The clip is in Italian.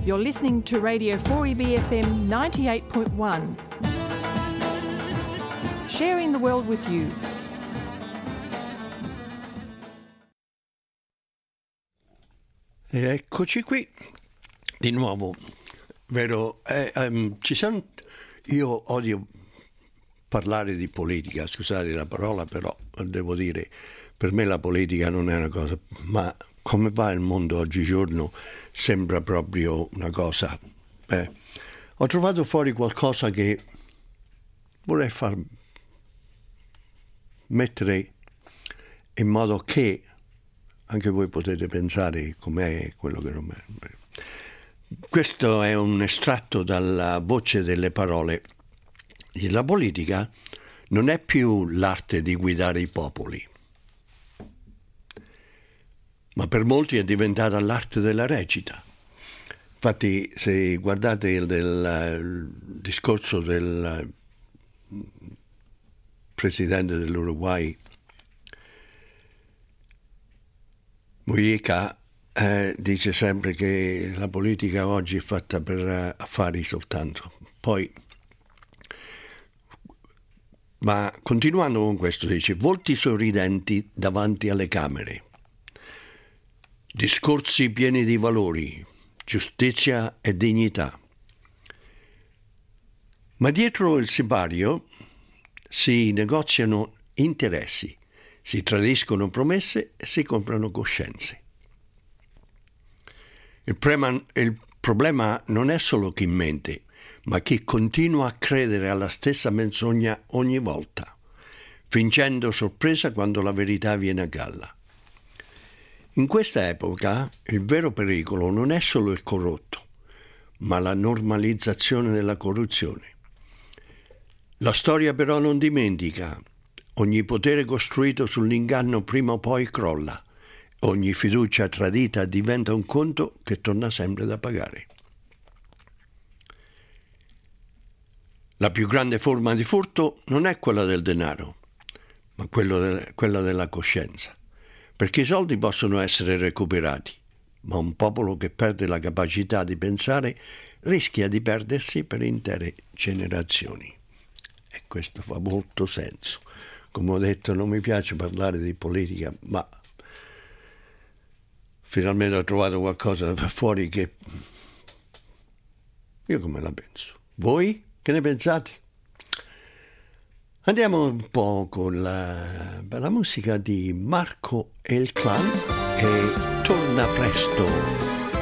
You're listening to Radio 4EB FM 98.1. Sharing the world with you. E eccoci qui di nuovo, vero? Io odio parlare di politica, scusate la parola, però devo dire, per me la politica non è una cosa, ma come va il mondo oggigiorno sembra proprio una cosa. Ho trovato fuori qualcosa che vorrei far mettere in modo che anche voi potete pensare com'è quello che non è. Questo è un estratto dalla Voce delle Parole. La politica non è più l'arte di guidare i popoli, ma per molti è diventata l'arte della recita. Infatti, se guardate il discorso del presidente dell'Uruguay, Mujica, dice sempre che la politica oggi è fatta per affari soltanto. Poi, ma continuando con questo, dice: volti sorridenti davanti alle camere, discorsi pieni di valori, giustizia e dignità. Ma dietro il sipario si negoziano interessi, si tradiscono promesse e si comprano coscienze. Il problema non è solo chi mente, ma chi continua a credere alla stessa menzogna ogni volta, fingendo sorpresa quando la verità viene a galla. In questa epoca il vero pericolo non è solo il corrotto, ma la normalizzazione della corruzione. La storia però non dimentica: ogni potere costruito sull'inganno prima o poi crolla, ogni fiducia tradita diventa un conto che torna sempre da pagare. La più grande forma di furto non è quella del denaro, ma quella della coscienza, perché i soldi possono essere recuperati, ma un popolo che perde la capacità di pensare rischia di perdersi per intere generazioni. E questo fa molto senso. Come ho detto, non mi piace parlare di politica, ma finalmente ho trovato qualcosa fuori che io come la penso. Voi che ne pensate? Andiamo un po' con la musica di Marco e il Clan e Torna presto.